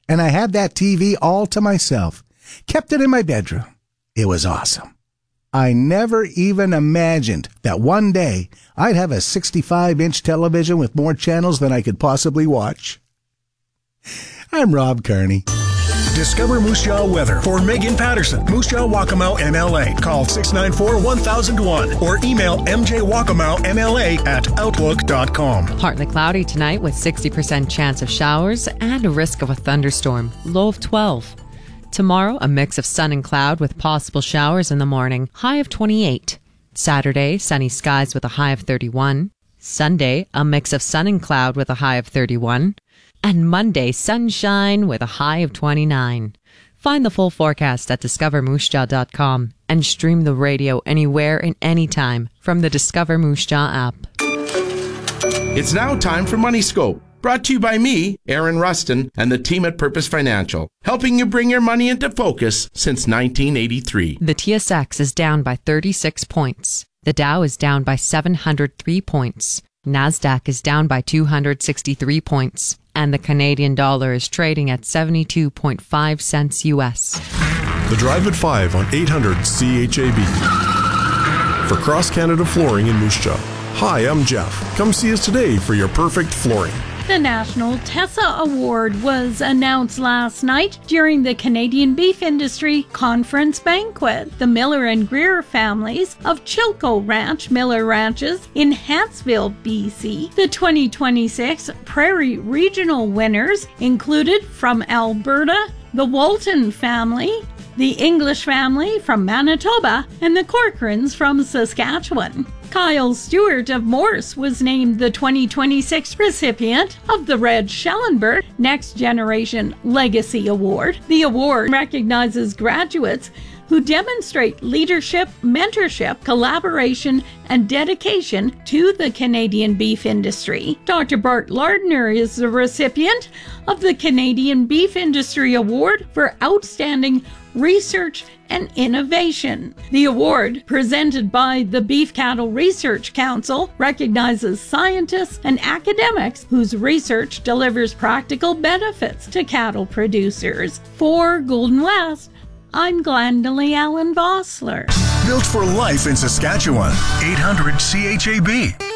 and I had that TV all to myself. Kept it in my bedroom. It was awesome. I never even imagined that one day I'd have a 65-inch television with more channels than I could possibly watch. I'm Rob Kearney. Discover Moose Jaw weather for Megan Patterson, Moose Jaw Waccamaw MLA. Call 694-1001 or email mjwacamaumla@outlook.com. Partly cloudy tonight with 60% chance of showers and a risk of a thunderstorm. Low of 12. Tomorrow, a mix of sun and cloud with possible showers in the morning. High of 28. Saturday, sunny skies with a high of 31. Sunday, a mix of sun and cloud with a high of 31. And Monday, sunshine with a high of 29. Find the full forecast at discovermoosejaw.com and stream the radio anywhere and anytime from the Discover Moose Jaw app. It's now time for Money Scope, brought to you by me, Aaron Rustin, and the team at Purpose Financial, helping you bring your money into focus since 1983. The TSX is down by 36 points. The Dow is down by 703 points. NASDAQ is down by 263 points. And the Canadian dollar is trading at 72.5 cents U.S. The Drive at 5 on 800 CHAB. For Cross Canada Flooring in Moose Jaw. Hi, I'm Jeff. Come see us today for your perfect flooring. The National Tessa Award was announced last night during the Canadian Beef Industry Conference Banquet. The Miller and Greer families of Chilco Ranch Miller Ranches in Hansville, BC. The 2026 Prairie Regional winners included from Alberta, the Walton family, the English family from Manitoba, and the Corcorans from Saskatchewan. Kyle Stewart of Morse was named the 2026 recipient of the Red Schellenberg Next Generation Legacy Award. The award recognizes graduates who demonstrate leadership, mentorship, collaboration, and dedication to the Canadian beef industry. Dr. Bart Lardner is the recipient of the Canadian Beef Industry Award for Outstanding Research and Innovation. The award, presented by the Beef Cattle Research Council, recognizes scientists and academics whose research delivers practical benefits to cattle producers. For Golden West, I'm Glendalee Allen Vossler. Built for life in Saskatchewan. 800 CHAB.